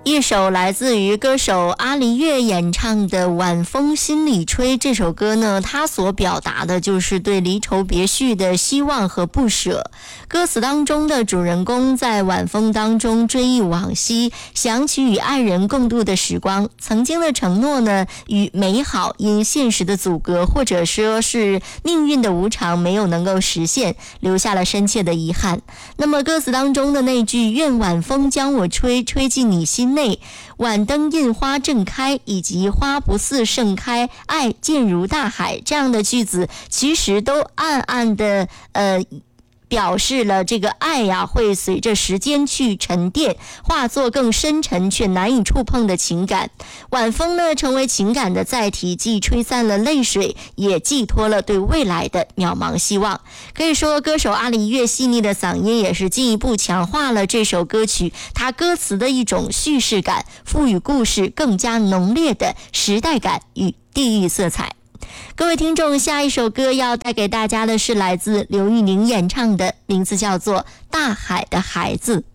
一首来自于歌手阿黎月演唱的《晚风心里吹》这首歌呢，它所表达的就是对离愁别绪的希望和不舍。歌词当中的主人公在晚风当中追忆往昔，想起与爱人共度的时光，曾经的承诺呢与美好因现实的阻隔或者说是命运的无常没有能够实现，留下了深切的遗憾。那么歌词当中的那句愿晚风将我吹，吹进你心内，晚灯映花正开，以及花不似盛开，爱渐如大海，这样的句子其实都暗暗的表示了这个爱呀会随着时间去沉淀，化作更深沉却难以触碰的情感。晚风呢成为情感的载体，既吹散了泪水，也寄托了对未来的渺茫希望。可以说歌手阿黎月细腻的嗓音也是进一步强化了这首歌曲它歌词的一种叙事感，赋予故事更加浓烈的时代感与地域色彩。各位听众，下一首歌要带给大家的是来自刘玉宁演唱的，名字叫做《大海的孩子》。